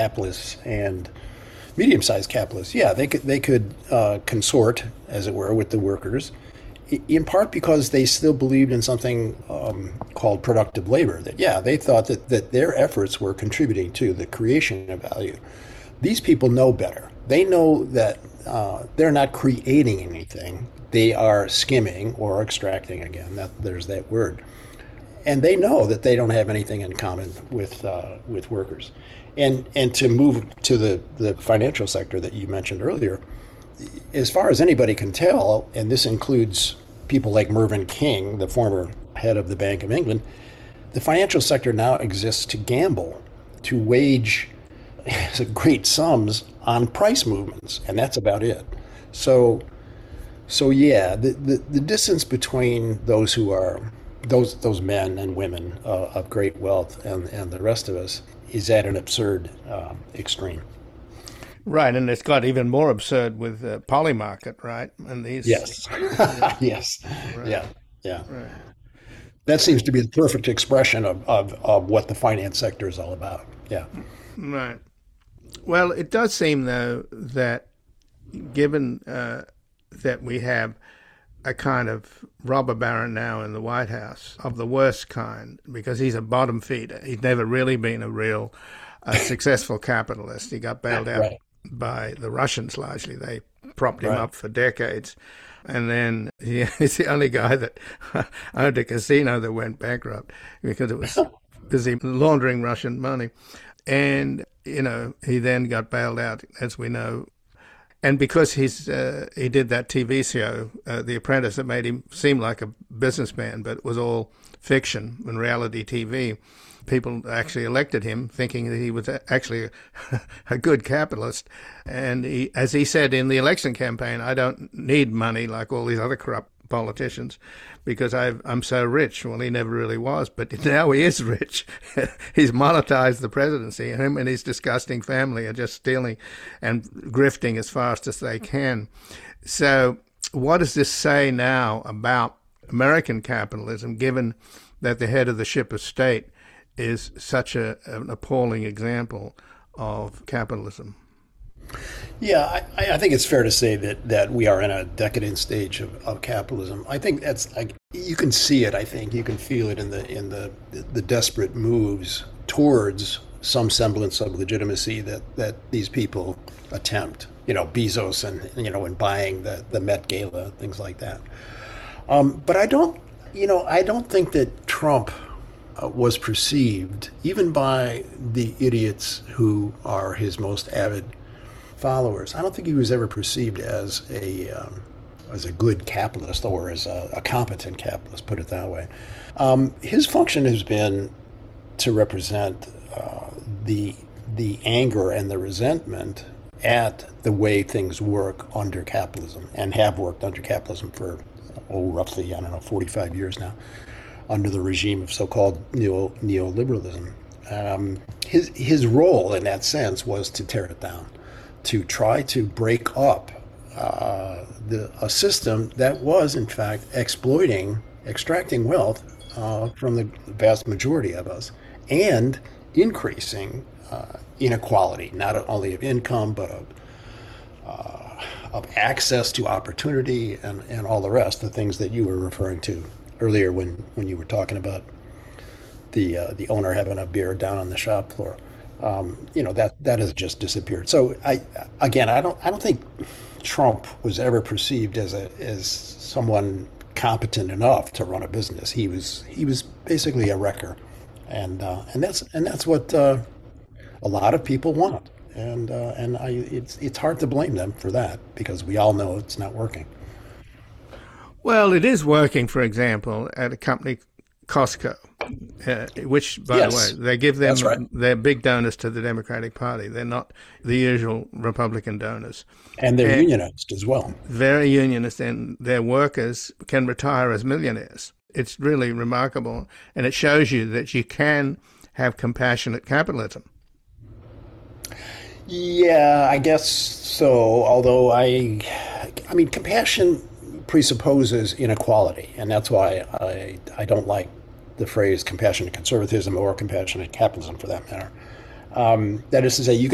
capitalists and medium-sized capitalists, yeah, they could consort, as it were, with the workers, in part because they still believed in something called productive labor. That yeah, they thought that their efforts were contributing to the creation of value. These people know better. They know that they're not creating anything. They are skimming or extracting. Again, there's that word. And they know that they don't have anything in common with workers. And to move to the financial sector that you mentioned earlier, as far as anybody can tell, and this includes people like Mervyn King, the former head of the Bank of England, the financial sector now exists to gamble, to wage great sums on price movements, and that's about it. So yeah, the distance between those who are those men and women of great wealth and the rest of us is at an absurd extreme. Right, and it's got even more absurd with Polymarket, right? And these. Yes, yes, Right. yeah. Right. That seems to be the perfect expression of what the finance sector is all about. Yeah. Right. Well, it does seem, though, that given that we have a kind of robber baron now in the White House of the worst kind, because he's a bottom feeder. He's never really been a real successful capitalist. He got bailed out Right. by the Russians largely. They propped him Right. up for decades. And then he's the only guy that owned a casino that went bankrupt because it was busy laundering Russian money. And, he then got bailed out, as we know. And because he did that TV show, The Apprentice, that made him seem like a businessman, but it was all fiction and reality TV. People actually elected him thinking that he was actually a good capitalist. And as he said in the election campaign, I don't need money like all these other corrupt politicians because I'm so rich. Well, he never really was, but now he is rich. He's monetized the presidency. Him and his disgusting family are just stealing and grifting as fast as they can. So what does this say now about American capitalism, given that the head of the ship of state is such an appalling example of capitalism? Yeah, I think it's fair to say that we are in a decadent stage of capitalism. I think you can see it. I think you can feel it in the desperate moves towards some semblance of legitimacy that these people attempt. Bezos and buying the Met Gala, things like that. But I don't think that Trump was perceived, even by the idiots who are his most avid followers. I don't think he was ever perceived as a good capitalist or as a competent capitalist, put it that way. His function has been to represent the anger and the resentment at the way things work under capitalism and have worked under capitalism for roughly 45 years now, under the regime of so-called neoliberalism. His role in that sense was to tear it down, to try to break up a system that was, in fact, extracting wealth from the vast majority of us and increasing inequality, not only of income, but of access to opportunity and all the rest, the things that you were referring to earlier when you were talking about the owner having a beer down on the shop floor. That has just disappeared. So I don't think Trump was ever perceived as someone competent enough to run a business. He was basically a wrecker, and that's what a lot of people want. It's hard to blame them for that because we all know it's not working. Well, it is working, for example, at a company, Costco, which, by Yes, the way, they give them, that's right. they're big donors to the Democratic Party. They're not the usual Republican donors. And they're unionized as well. Very unionist, and their workers can retire as millionaires. It's really remarkable, and it shows you that you can have compassionate capitalism. Yeah, I guess so. Although I mean, compassion presupposes inequality, and that's why I don't like the phrase compassionate conservatism or compassionate capitalism, for that matter. That is to say, you can